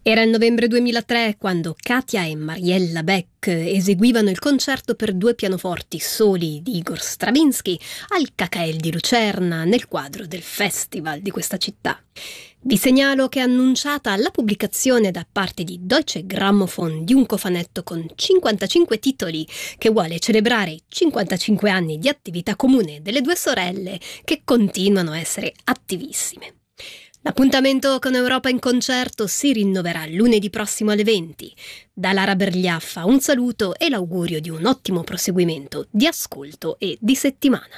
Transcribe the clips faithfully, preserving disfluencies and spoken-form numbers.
Era il novembre duemilatré quando Katia e Mariella Beck eseguivano il concerto per due pianoforti soli di Igor Stravinsky al K K L di Lucerna nel quadro del festival di questa città. Vi segnalo che è annunciata la pubblicazione da parte di Deutsche Grammophon di un cofanetto con cinquantacinque titoli che vuole celebrare i cinquantacinque anni di attività comune delle due sorelle che continuano a essere attivissime. L'appuntamento con Europa in concerto si rinnoverà lunedì prossimo alle venti. Da Lara Bergliaffa un saluto e l'augurio di un ottimo proseguimento di ascolto e di settimana.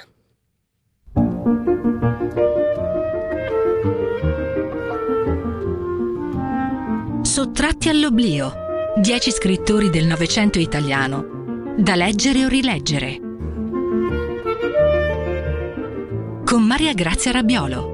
Sottratti all'oblio. Dieci scrittori del Novecento italiano, da leggere o rileggere. Con Maria Grazia Rabbiolo.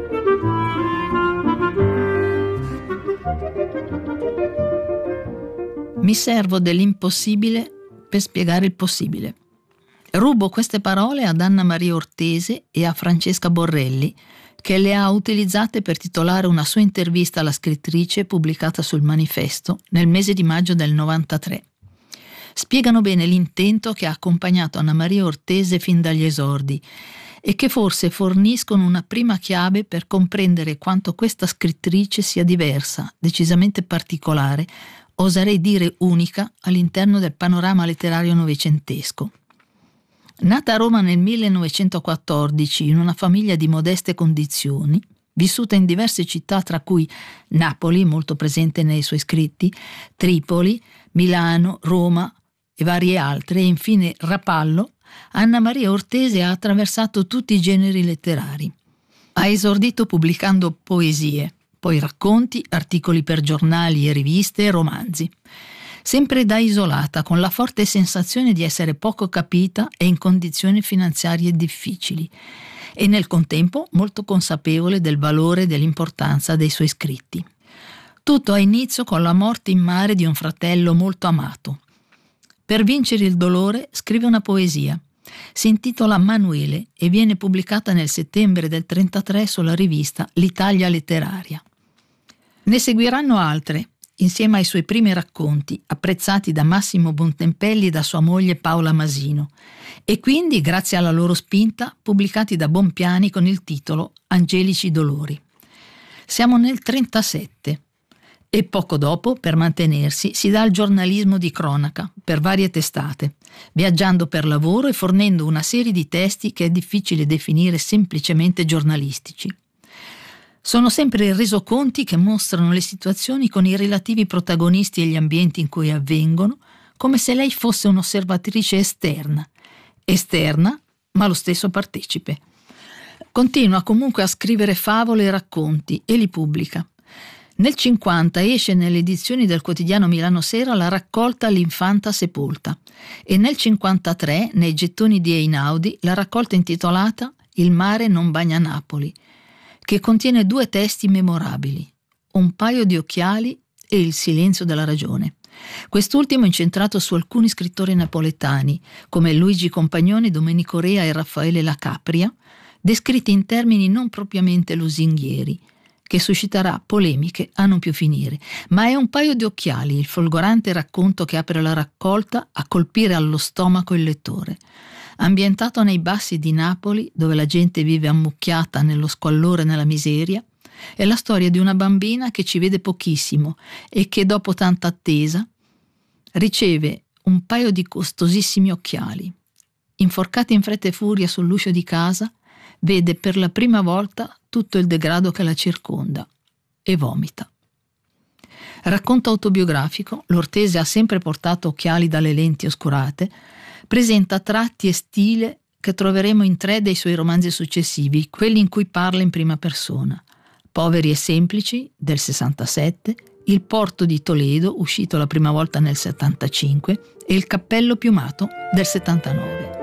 Mi servo dell'impossibile per spiegare il possibile. Rubo queste parole ad Anna Maria Ortese e a Francesca Borrelli, che le ha utilizzate per titolare una sua intervista alla scrittrice pubblicata sul Manifesto nel mese di maggio del novantatré. Spiegano bene l'intento che ha accompagnato Anna Maria Ortese fin dagli esordi e che forse forniscono una prima chiave per comprendere quanto questa scrittrice sia diversa, decisamente particolare, oserei dire unica, all'interno del panorama letterario novecentesco. Nata a Roma nel millenovecentoquattordici in una famiglia di modeste condizioni, vissuta in diverse città tra cui Napoli, molto presente nei suoi scritti, Tripoli, Milano, Roma e varie altre, e infine Rapallo, Anna Maria Ortese ha attraversato tutti i generi letterari. Ha esordito pubblicando poesie, poi racconti, articoli per giornali e riviste e romanzi. Sempre da isolata, con la forte sensazione di essere poco capita e in condizioni finanziarie difficili, e nel contempo molto consapevole del valore e dell'importanza dei suoi scritti. Tutto ha inizio con la morte in mare di un fratello molto amato. Per vincere il dolore scrive una poesia. Si intitola Manuele e viene pubblicata nel settembre del trentatré sulla rivista L'Italia Letteraria. Ne seguiranno altre, insieme ai suoi primi racconti, apprezzati da Massimo Bontempelli e da sua moglie Paola Masino, e quindi, grazie alla loro spinta, pubblicati da Bonpiani con il titolo Angelici dolori. Siamo nel trentasette e poco dopo, per mantenersi, si dà al giornalismo di cronaca per varie testate, viaggiando per lavoro e fornendo una serie di testi che è difficile definire semplicemente giornalistici. Sono sempre i resoconti che mostrano le situazioni con i relativi protagonisti e gli ambienti in cui avvengono, come se lei fosse un'osservatrice esterna, esterna ma lo stesso partecipe. Continua comunque a scrivere favole e racconti e li pubblica. Nel cinquanta esce nelle edizioni del quotidiano Milano Sera la raccolta L'infanta sepolta e nel cinquantatré, nei gettoni di Einaudi, la raccolta intitolata Il mare non bagna Napoli, che contiene due testi memorabili, Un paio di occhiali e Il silenzio della ragione. Quest'ultimo incentrato su alcuni scrittori napoletani, come Luigi Compagnoni, Domenico Rea e Raffaele La Capria, descritti in termini non propriamente lusinghieri, che susciterà polemiche a non più finire. Ma è Un paio di occhiali, il folgorante racconto che apre la raccolta, a colpire allo stomaco il lettore. Ambientato nei bassi di Napoli, dove la gente vive ammucchiata nello squallore e nella miseria, è la storia di una bambina che ci vede pochissimo e che, dopo tanta attesa, riceve un paio di costosissimi occhiali. Inforcata in fretta e furia sull'uscio di casa, vede per la prima volta tutto il degrado che la circonda e vomita. Racconto autobiografico, l'Ortese ha sempre portato occhiali dalle lenti oscurate, presenta tratti e stile che troveremo in tre dei suoi romanzi successivi, quelli in cui parla in prima persona. Poveri e semplici, del sessantasette, Il porto di Toledo, uscito la prima volta nel settantacinque, e Il cappello piumato, del settantanove.